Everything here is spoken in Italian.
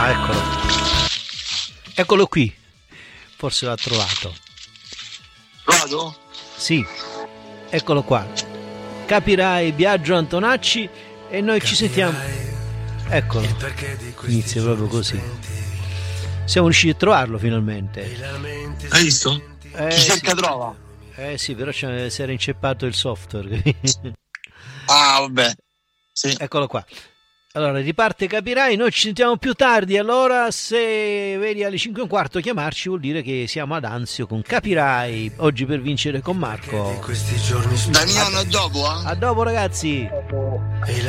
Ah, eccolo. Eccolo qui. Forse l'ha trovato. Vado? Sì, eccolo qua. Capirai, Biagio Antonacci, e noi ci sentiamo. Eccolo. Inizia proprio così. Siamo riusciti a trovarlo finalmente. Hai visto? Chi cerca sì. trova. Sì, però si era inceppato il software. Ah, vabbè. Sì. Eccolo qua. Allora, riparte Capirai, noi ci sentiamo più tardi. Allora, se vedi alle 5:15 chiamarci, vuol dire che siamo ad Anzio con Capirai. Oggi per vincere con Marco. Damiano, a dopo, A dopo, ragazzi.